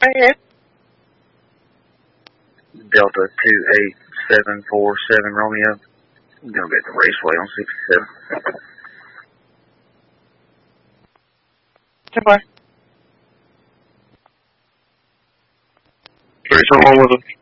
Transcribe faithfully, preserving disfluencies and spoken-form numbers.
Okay. Delta two eight seven four seven Romeo. I'm going to be at the raceway on sixty-seven. Goodbye. Three, someone with him.